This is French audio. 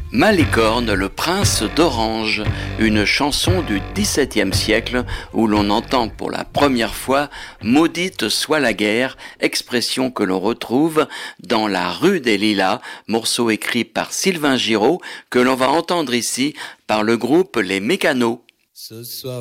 Malicorne, le prince d'Orange, une chanson du XVIIe siècle où l'on entend pour la première fois « Maudite soit la guerre », expression que l'on retrouve dans La rue des Lilas, morceau écrit par Sylvain Giraud que l'on va entendre ici par le groupe Les Mécanos. Ce soir